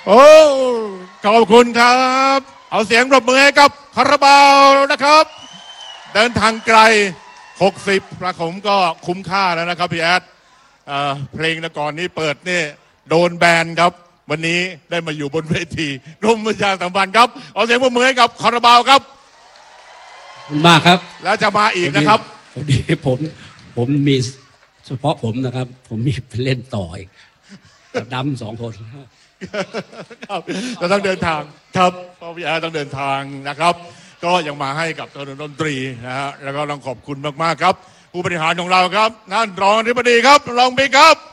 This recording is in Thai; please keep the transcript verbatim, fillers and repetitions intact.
โอ้ขอบคุณครับเอาเสียงปรบมือให้กับคาราบาวนะครับเดินทางไกลหกสิบประผมก็คุ้มค่าแล้วนะครับพี่แอดเพลงแต่ก่อนนี้เปิดนี่โดนแบนครับวันนี้ได้มาอยู่บนเวทีกรมประชาสัมพันธ์ครับเอาเสียงปรบมือให้กับคาราบาวครับขอบคุณมากครับแล้วจะมาอีกนะครับพอดีผมผมมีเฉพาะผมนะครับผมมีเล่นต่ออีกดำสองคนครับเราต้องเดินทางครับพ่อพี่แอดต้องเดินทางนะครับก็ยังมาให้กับดนตรีนะฮะแล้วก็ต้องขอบคุณมากๆครับผู้บริหารของเราครับท่านรองอธิบดีครับรองบิ๊กครับ